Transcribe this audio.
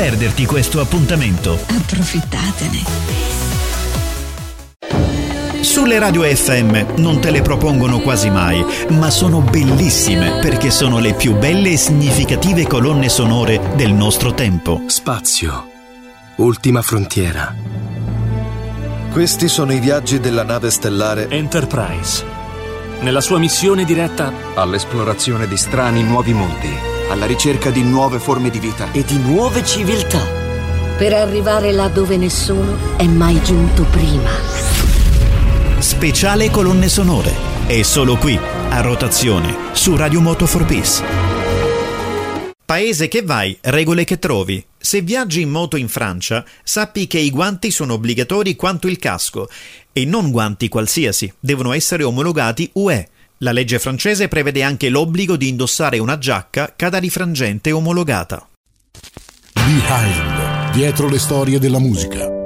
perderti questo appuntamento. Approfittatene. Sulle radio FM non te le propongono quasi mai, ma sono bellissime perché sono le più belle e significative colonne sonore del nostro tempo. Spazio, ultima frontiera. Questi sono i viaggi della nave stellare Enterprise, nella sua missione diretta all'esplorazione di strani nuovi mondi, alla ricerca di nuove forme di vita e di nuove civiltà, per arrivare là dove nessuno è mai giunto prima. Speciale colonne sonore. E solo qui, a rotazione, su Radio Moto for Peace. Paese che vai, regole che trovi. Se viaggi in moto in Francia, sappi che i guanti sono obbligatori quanto il casco. E non guanti qualsiasi, devono essere omologati UE. La legge francese prevede anche l'obbligo di indossare una giacca cadarifrangente omologata. Behind, dietro le storie della musica.